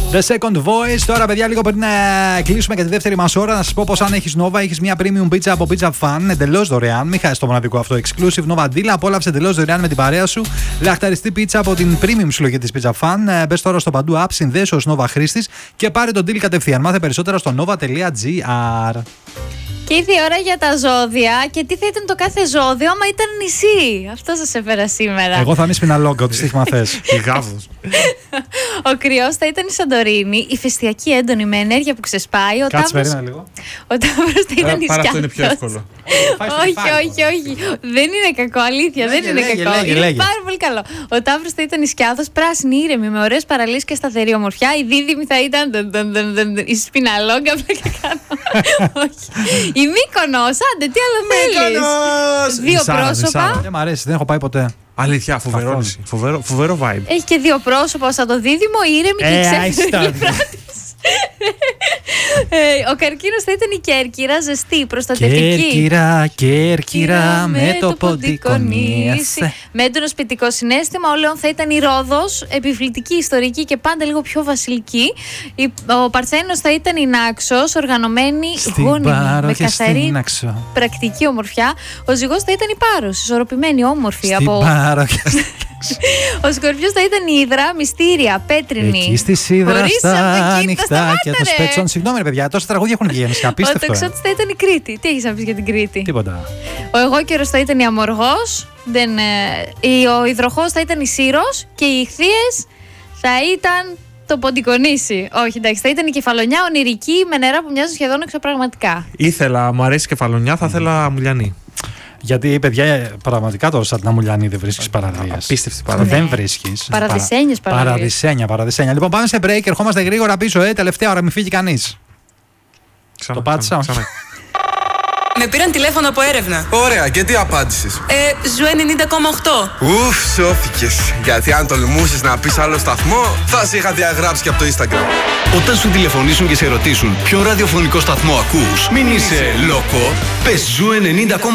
The Second Voice. Τώρα, παιδιά, λίγο πριν κλείσουμε και τη δεύτερη μας ώρα, να σας πω πως αν έχεις Nova, έχεις μια premium pizza από Pizza Fan εντελώς δωρεάν. Μην χάσεις το μοναδικό αυτό exclusive Nova Deal. Απόλαυσε εντελώς δωρεάν με την παρέα σου λαχταριστή πίτσα από την premium συλλογή της Pizza Fan. Μπες τώρα στο παντού app, συνδέσου ως Nova χρήστης και πάρε τον deal κατευθείαν. Μάθε περισσότερα στο nova.gr. Και ήρθε η ώρα για τα ζώδια. Και τι θα ήταν το κάθε ζώδιο άμα ήταν νησί? Αυτό σας έφερα σήμερα. Εγώ θα είμαι σπιναλόγκα, ό,τι στοίχημα θες. Η Γάβος. Ο Κρυός θα ήταν η Σαντορίνη, η φεστιακή έντονη με ενέργεια που ξεσπάει. Κάτσε, περίμενα λίγο. Ο Ταύρος θα ήταν η Πάρα αυτό είναι Σκιάθος. πιο εύκολο. Όχι. Δεν είναι κακό, αλήθεια. Δεν είναι κακό. Είναι πάρα πολύ καλό. Ο Ταύρος θα ήταν η Σκιάθος, πράσινη, ήρεμη, με ωραίες παραλίες και σταθερή ομορφιά. Η Δίδυμη θα ήταν η Σπιναλόγκα. Όχι. Η Μύκονος, άντε, τι άλλο θέλεις? Δύο πρόσωπα. Δεν μ' αρέσει, δεν έχω πάει ποτέ. Αλήθεια, φοβερό vibe. Έχει και δύο πρόσωπα σαν το Δίδυμο, ήρεμη και ξέφυγη. Ο Καρκίνος θα ήταν η Κέρκυρα, ζεστή, προστατευτική. Κέρκυρα με το ποντικονίασε. Με έντονο σπιτικό συναίσθημα. Ο Λέων θα ήταν η Ρόδος, επιβλητική, ιστορική και πάντα λίγο πιο βασιλική. Ο Παρθένος θα ήταν η Νάξος, οργανωμένη, γόνιμη, με καθαρή πρακτική ομορφιά. Ο Ζυγός θα ήταν η Πάρος, ισορροπημένη, όμορφη. Ο Σκορπιός θα ήταν η Ύδρα, μυστήρια, πέτρινη. Εκεί στη Σίδρα στα νυχτά και το σπέτσον. Συγγνώμη, παιδιά, τόσα τραγούδια έχουν γίνει. Ο Τοξότης θα ήταν η Κρήτη. Τι έχεις να πεις για την Κρήτη? Τίποτα. Ο Εγώκερος θα ήταν η Αμοργός. Ο Υδροχός θα ήταν η Σύρος. Και οι Ιχθύες θα ήταν το Ποντικονήσι. Όχι, εντάξει, θα ήταν η Κεφαλονιά, ονειρική, με νερά που μοιάζουν σχεδόν εξωπραγματικά. Μου αρέσει η Κεφαλονιά, θα ήθελα Μουλιανή. Γιατί, παιδιά, πραγματικά τώρα σαν την Αμουλιανή δεν βρίσκεις παραλίες. Απίστευτη παραλία. Δεν βρίσκεις. Παραδεισένιες παραλίες. Παραδεισένια. Λοιπόν, πάμε σε break, ερχόμαστε γρήγορα πίσω. Τελευταία ώρα, μην φύγει κανείς. Το πάτησα. Με πήραν τηλέφωνο από έρευνα. Ωραία, και τι απάντησες? Ζου 90,8. Ουφ, σώθηκες. Γιατί αν τολμούσες να πεις άλλο σταθμό, θα σε είχα διαγράψει και από το Instagram. Όταν σου τηλεφωνήσουν και σε ρωτήσουν ποιο ραδιοφωνικό σταθμό ακούς, μην είσαι λόκο. Πες Ζου 90,8.